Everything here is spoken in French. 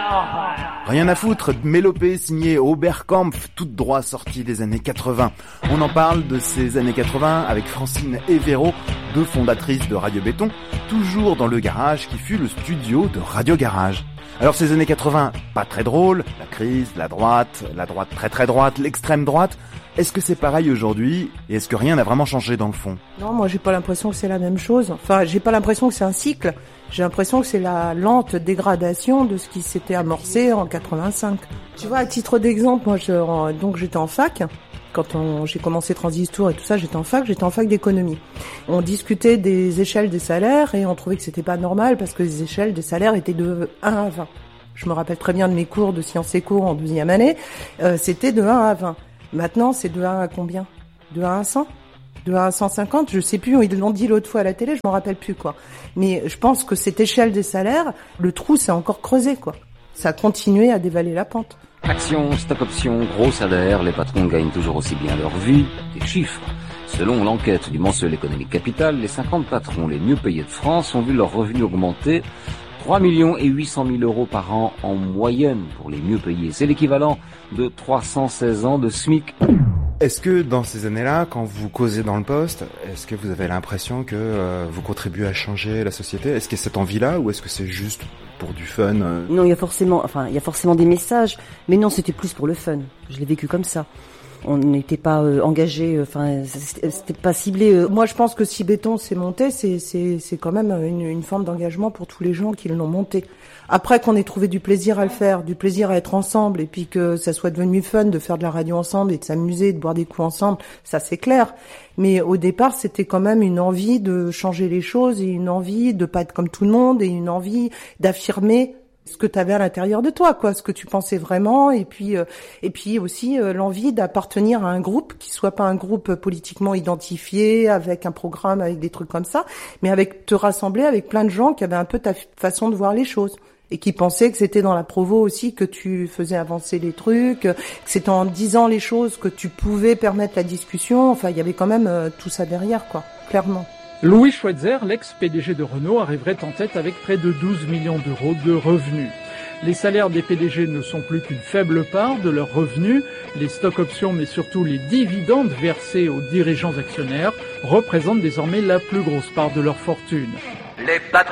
Rien à foutre, Mélopée signé Oberkampf, toute droit sortie des années 80. On en parle de ces années 80 avec Francine et Véro, deux fondatrices de Radio Béton, toujours dans le garage qui fut le studio de Radio Garage. Alors ces années 80, pas très drôles, la crise, la droite très très droite, l'extrême droite. Est-ce que c'est pareil aujourd'hui et est-ce que rien n'a vraiment changé dans le fond ? Non, moi j'ai pas l'impression que c'est la même chose. Enfin, j'ai pas l'impression que c'est un cycle. J'ai l'impression que c'est la lente dégradation de ce qui s'était amorcé en 85. Tu vois, à titre d'exemple, moi j'étais en fac. Quand j'ai commencé Transistor et tout ça, j'étais en fac d'économie. On discutait des échelles des salaires et on trouvait que c'était pas normal parce que les échelles des salaires étaient de 1 à 20. Je me rappelle très bien de mes cours de sciences éco en 12e année, c'était de 1 à 20. Maintenant, c'est de 1 à combien ? De 1 à 100 ? De 1 à 150, je sais plus, ils l'ont dit l'autre fois à la télé, je m'en rappelle plus, quoi. Mais je pense que cette échelle des salaires, le trou s'est encore creusé, quoi. Ça a continué à dévaler la pente. Actions, stock options, gros salaires, les patrons gagnent toujours aussi bien leur vie. Des chiffres. Selon l'enquête du mensuel économique Capital, les 50 patrons les mieux payés de France ont vu leurs revenus augmenter 3 800 000 euros par an en moyenne pour les mieux payés. C'est l'équivalent de 316 ans de SMIC. Est-ce que dans ces années-là, quand vous causez dans le poste, est-ce que vous avez l'impression que vous contribuez à changer la société ? Est-ce qu'il y a cette envie-là ou est-ce que c'est juste pour du fun ? Non, il y a forcément des messages, mais non, c'était plus pour le fun. Je l'ai vécu comme ça. On n'était pas engagé, c'était pas ciblé. Moi, je pense que si Béton s'est monté, c'est quand même une forme d'engagement pour tous les gens qui l'ont monté. Après qu'on ait trouvé du plaisir à le faire, du plaisir à être ensemble, et puis que ça soit devenu fun de faire de la radio ensemble et de s'amuser, de boire des coups ensemble, ça c'est clair. Mais au départ, c'était quand même une envie de changer les choses et une envie de pas être comme tout le monde et une envie d'affirmer ce que tu avais à l'intérieur de toi, quoi, ce que tu pensais vraiment, et puis aussi l'envie d'appartenir à un groupe qui soit pas un groupe politiquement identifié avec un programme, avec des trucs comme ça, mais avec te rassembler avec plein de gens qui avaient un peu ta façon de voir les choses et qui pensaient que c'était dans la provo aussi que tu faisais avancer les trucs, que c'était en disant les choses que tu pouvais permettre la discussion. Enfin, il y avait quand même tout ça derrière, quoi, clairement. Louis Schweitzer, l'ex-PDG de Renault, arriverait en tête avec près de 12 millions d'euros de revenus. Les salaires des PDG ne sont plus qu'une faible part de leurs revenus. Les stock options, mais surtout les dividendes versés aux dirigeants actionnaires, représentent désormais la plus grosse part de leur fortune. Les patrons